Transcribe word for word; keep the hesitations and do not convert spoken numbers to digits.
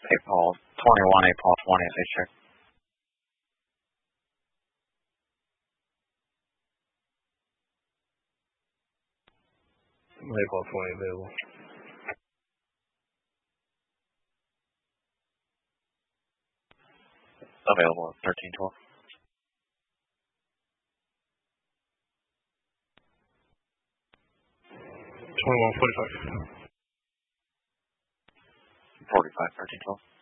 eight Paul twenty-one, eight Paul twenty, is a check. eight Paul twenty available. Available at thirteen twelve. twenty-one forty-five. forty-five, thirteen twelve.